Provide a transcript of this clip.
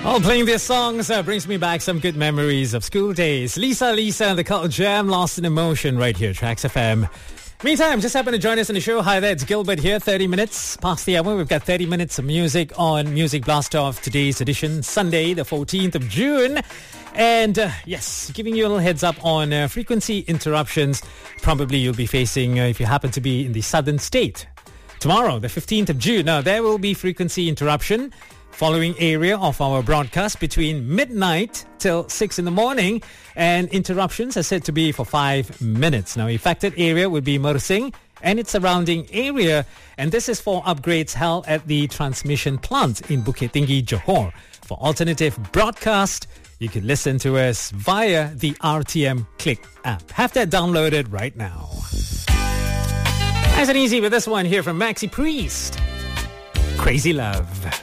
Oh, playing these songs brings me back some good memories of school days. Lisa and the Cult Jam, Lost in Emotion, right here, Tracks FM. Meantime, just happened to join us on the show. Hi there, it's Gilbert here. 30 minutes past the hour. We've got 30 minutes of music on Music Blast Off today's edition, Sunday, the 14th of June. And yes, giving you a little heads up on frequency interruptions. Probably you'll be facing if you happen to be in the southern state. Tomorrow, the 15th of June. Now, there will be frequency interruption following area of our broadcast between midnight till 6 in the morning, and interruptions are said to be for 5 minutes. Now, affected area would be Mersing and its surrounding area, and this is for upgrades held at the transmission plant in Bukit Tinggi, Johor. For alternative broadcast, you can listen to us via the RTM Click app. Have that downloaded right now. Nice and easy with this one here from Maxi Priest. Crazy Love.